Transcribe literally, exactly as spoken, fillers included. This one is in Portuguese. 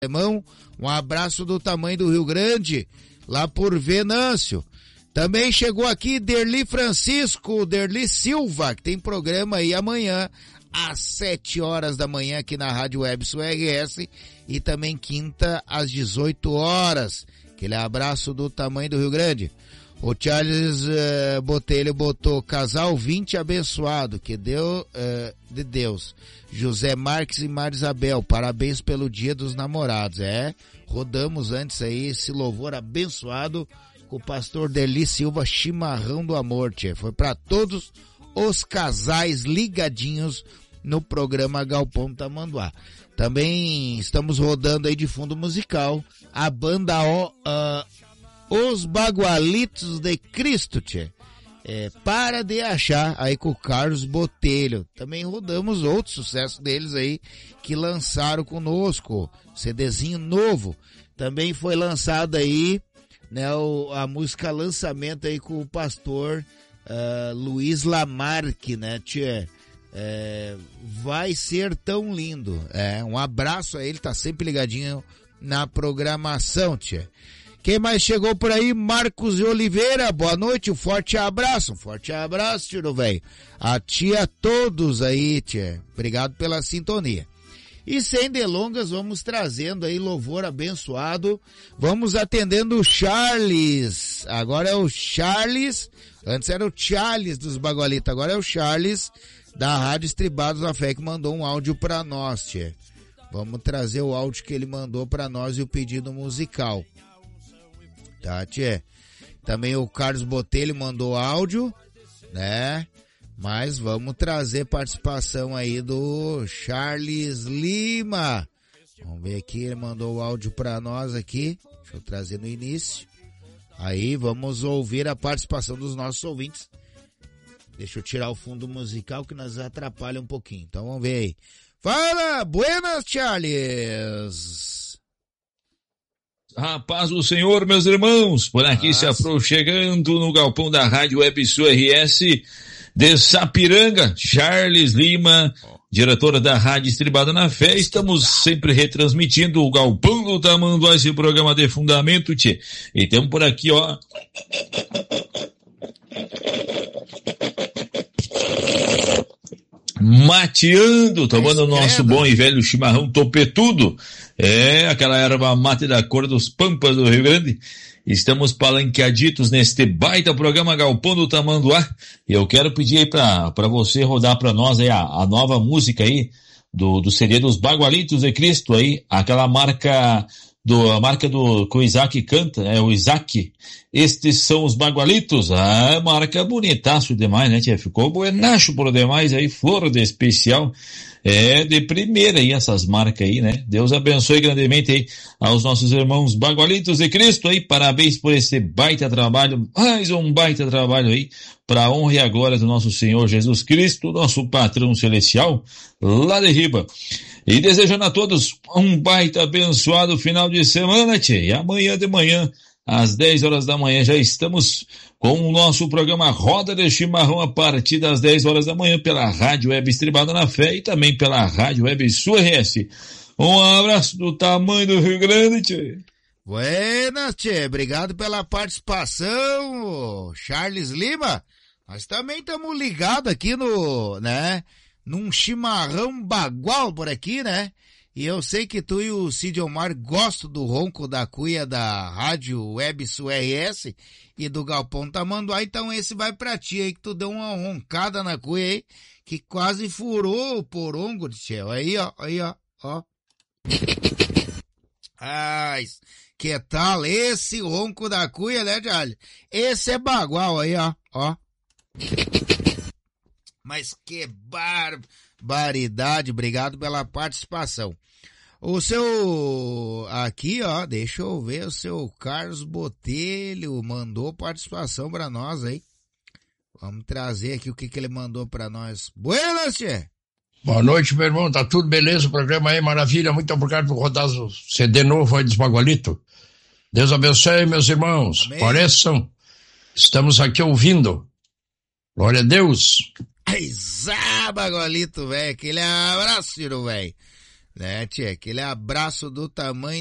Alemão, um abraço do tamanho do Rio Grande, lá por Venâncio. Também chegou aqui Derli Francisco, Derli Silva, que tem programa aí amanhã, às sete horas da manhã, aqui na Rádio Web Sul R S, e também quinta, às dezoito horas. Aquele abraço do tamanho do Rio Grande. O Charles uh, Botelho botou casal vinte abençoado, que deu uh, de Deus. José Marques e Marisabel, parabéns pelo Dia dos Namorados. É, rodamos antes aí esse louvor abençoado com o pastor Derli Silva, Chimarrão do Amor, tchê. Foi para todos os casais ligadinhos no programa Galpão Tamanduá. Também estamos rodando aí de fundo musical a banda o, uh, Os Bagualitos de Cristo, tchê. É, para de achar aí com o Carlos Botelho. Também rodamos outros sucessos deles aí que lançaram conosco, CDzinho novo. Também foi lançado aí, né, o, a música lançamento aí com o pastor uh, Luiz Lamarque, né, tchê? É, vai ser tão lindo. É, um abraço a ele, tá sempre ligadinho na programação, tchê. Quem mais chegou por aí? Marcos de Oliveira, boa noite, um forte abraço, um forte abraço, tio velho. A tia todos aí, tia. Obrigado pela sintonia. E sem delongas, vamos trazendo aí louvor abençoado. Vamos atendendo o Charles. Agora é o Charles. Antes era o Charles dos Bagualitos, agora é o Charles da Rádio Estribados da Fé que mandou um áudio pra nós, tia. Vamos trazer o áudio que ele mandou pra nós e o pedido musical. Tá, tchê? Também o Carlos Botelho mandou áudio, né? Mas vamos trazer participação aí do Charles Lima. Vamos ver aqui, ele mandou o áudio pra nós aqui. Deixa eu trazer no início. Aí, vamos ouvir a participação dos nossos ouvintes. Deixa eu tirar o fundo musical que nos atrapalha um pouquinho. Então vamos ver aí. Fala, buenas, Charles! A paz do Senhor, meus irmãos, por aqui Nossa. Se aproximando no galpão da Rádio Web Sul R S de Sapiranga, Charles Lima, diretora da Rádio Estribada na Fé. Estamos sempre retransmitindo o Galpão do Tamanduá, esse programa de fundamento, tchê. E temos por aqui, ó, mateando, tomando o nosso bom e velho chimarrão topetudo. É, aquela erva mate da cor dos pampas do Rio Grande. Estamos palanqueaditos neste baita programa Galpão do Tamanduá. E eu quero pedir aí pra, pra você rodar pra nós aí a, a nova música aí do, do C D dos Bagualitos de Cristo aí, aquela marca do, a marca do, que o Isaac canta, é o Isaac. Estes são os Bagualitos. Ah, marca bonitaço demais, né, tia? Ficou buenacho por demais aí, flor de especial. É de primeira aí essas marcas aí, né? Deus abençoe grandemente aí aos nossos irmãos Bagualitos de Cristo aí. Parabéns por esse baita trabalho, mais um baita trabalho aí, para honra e a glória do nosso Senhor Jesus Cristo, nosso patrão celestial, lá de riba. E desejando a todos um baita abençoado final de semana, tchê. E amanhã de manhã, às dez horas da manhã, já estamos com o nosso programa Roda de Chimarrão a partir das dez horas da manhã pela Rádio Web Estribada na Fé e também pela Rádio Web Sul R S. Um abraço do tamanho do Rio Grande, tchê. Buenas, tchê. Obrigado pela participação, Charles Lima. Nós também estamos ligados aqui no, né, num chimarrão bagual por aqui, né? E eu sei que tu e o Cid Omar gostam do ronco da cuia da Rádio Web Sul R S e do Galpão Tamanduá, então esse vai pra ti aí, que tu deu uma roncada na cuia aí, que quase furou o porongo de tchê. Aí, ó, aí, ó, ó. Ai, que tal esse ronco da cuia, né, Charlie? Esse é bagual aí, ó, ó. Mas que barbaridade, obrigado pela participação. O seu, aqui ó, deixa eu ver, o seu Carlos Botelho mandou participação pra nós aí. Vamos trazer aqui o que que ele mandou pra nós. Buenas, tchê! Boa noite, meu irmão, tá tudo beleza, o programa aí, maravilha, muito obrigado por rodar o C D novo aí dos Bagualitos. Deus abençoe, meus irmãos, Amém. Pareçam, estamos aqui ouvindo. Glória a Deus. Ai, zá, Bagualito, velho, aquele abraço, velho. Né, tia? Aquele abraço do tamanho